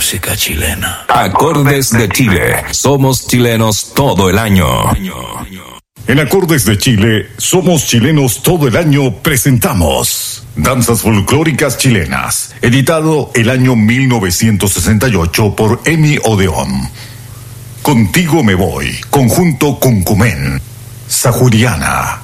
música chilena. Acordes de Chile. Somos chilenos todo el año. En Acordes de Chile, somos chilenos todo el año, presentamos Danzas Folclóricas Chilenas, editado el año 1968 por Emi Odeón. Contigo me voy, conjunto Cuncumén, Sajuriana.